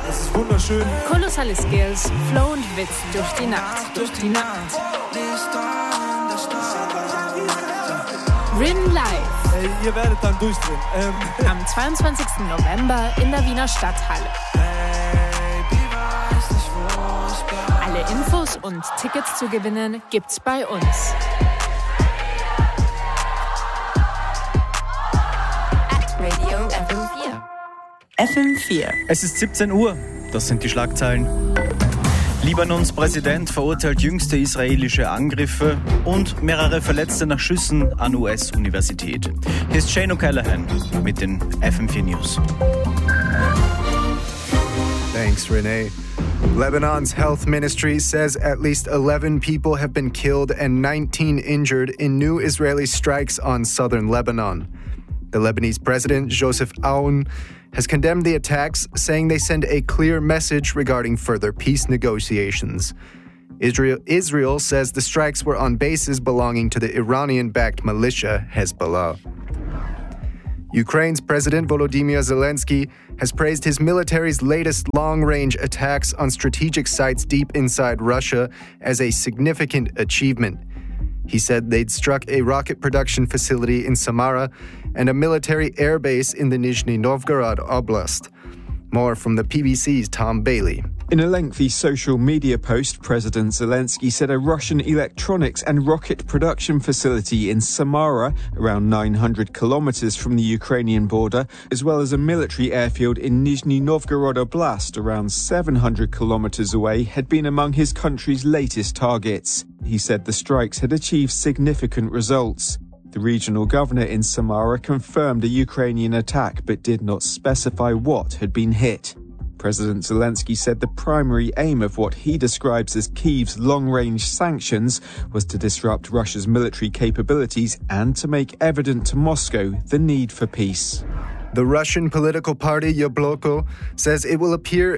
Das ist wunderschön. Kolossale Skills, Flow und Witz durch die Nacht. Rin Live. Ey, ihr werdet dann durchdrehen. Am 22. November in der Wiener Stadthalle. Alle Infos und Tickets zu gewinnen gibt's bei uns. Radio FM4. FM4. Es ist 17 Uhr. Das sind die Schlagzeilen. Libanons Präsident verurteilt jüngste israelische Angriffe und mehrere Verletzte nach Schüssen an US-Universität. Hier ist Shane O'Callaghan mit den FM4 News. Thanks, Renee. Lebanon's health ministry says at least 11 people have been killed and 19 injured in new Israeli strikes on southern Lebanon. The Lebanese president, Joseph Aoun, has condemned the attacks, saying they send a clear message regarding further peace negotiations. Israel says the strikes were on bases belonging to the Iranian-backed militia Hezbollah. Ukraine's President Volodymyr Zelensky has praised his military's latest long-range attacks on strategic sites deep inside Russia as a significant achievement. He said they'd struck a rocket production facility in Samara and a military airbase in the Nizhny Novgorod Oblast. More from the PBC's Tom Bailey. In a lengthy social media post, President Zelensky said a Russian electronics and rocket production facility in Samara, around 900 kilometers from the Ukrainian border, as well as a military airfield in Nizhny Novgorod Oblast, around 700 kilometers away, had been among his country's latest targets. He said the strikes had achieved significant results. The regional governor in Samara confirmed a Ukrainian attack but did not specify what had been hit. President Zelensky said the primary aim of what he describes as Kyiv's long-range sanctions was to disrupt Russia's military capabilities and to make evident to Moscow the need for peace. The Russian political party Yabloko says it will appeal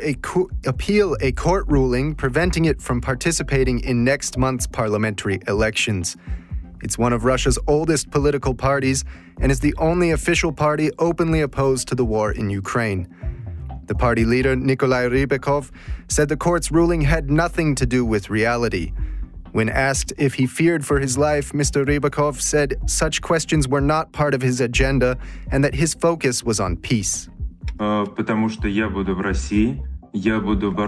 a court ruling preventing it from participating in next month's parliamentary elections. It's one of Russia's oldest political parties and is the only official party openly opposed to the war in Ukraine. The party leader, Nikolai Rybakov, said the court's ruling had nothing to do with reality. When asked if he feared for his life, Mr. Rybakov said such questions were not part of his agenda and that his focus was on peace. Потому что я буду в России. I'm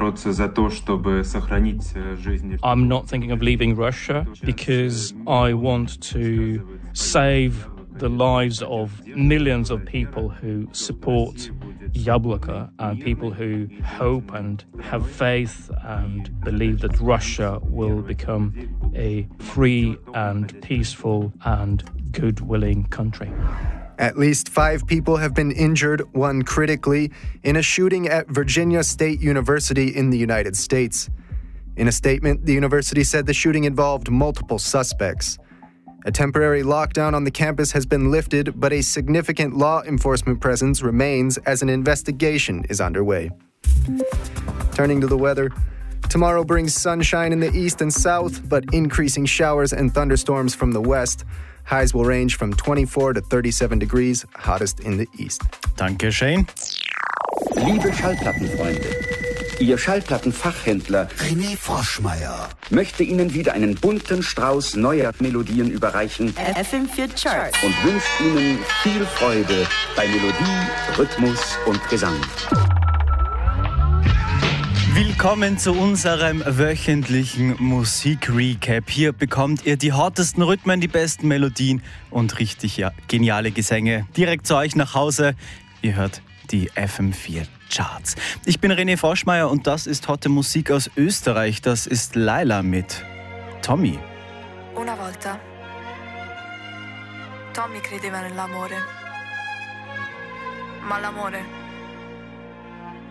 not thinking of leaving Russia because I want to save the lives of millions of people who support Yabloko and people who hope and have faith and believe that Russia will become a free and peaceful and good-willing country. At least 5 people have been injured, one critically, in a shooting at Virginia State University in the United States. In a statement, the university said the shooting involved multiple suspects. A temporary lockdown on the campus has been lifted, but a significant law enforcement presence remains as an investigation is underway. Turning to the weather, tomorrow brings sunshine in the east and south, but increasing showers and thunderstorms from the west. Highs will range from 24 to 37 degrees, hottest in the east. Danke, Shane. Liebe Schallplattenfreunde, Ihr Schallplattenfachhändler René Froschmeier möchte Ihnen wieder einen bunten Strauß neuer Melodien überreichen FM4 Charts und wünscht Ihnen viel Freude bei Melodie, Rhythmus und Gesang. Willkommen zu unserem wöchentlichen Musik-Recap. Hier bekommt ihr die hottesten Rhythmen, die besten Melodien und richtig geniale Gesänge direkt zu euch nach Hause. Ihr hört die FM4 Charts. Ich bin René Froschmeier und das ist Hotte Musik aus Österreich. Das ist Laila mit Tommy. Una volta Tommy credeva nell'amore, ma l'amore